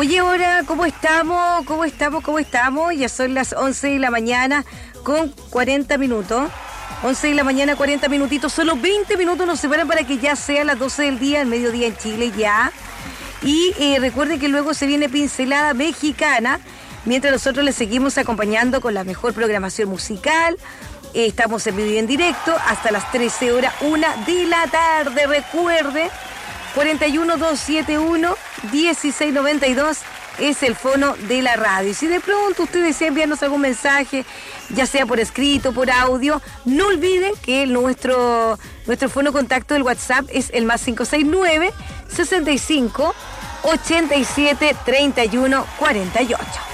Oye, ahora, ¿cómo estamos? Ya son las 11 de la mañana con 40 minutos. 11 de la mañana, 40 minutitos. Solo 20 minutos nos separan para que ya sea las 12 del día, el mediodía en Chile ya. Y recuerden que luego se viene Pincelada Mexicana, mientras nosotros les seguimos acompañando con la mejor programación musical. Estamos en vivo y en directo hasta las 13 horas, 1 de la tarde. Recuerde, 41271-1692 es el fono de la radio. Si de pronto usted desea enviarnos algún mensaje, ya sea por escrito, por audio, no olviden que nuestro fono contacto del WhatsApp es el más 569-65-87-31-48.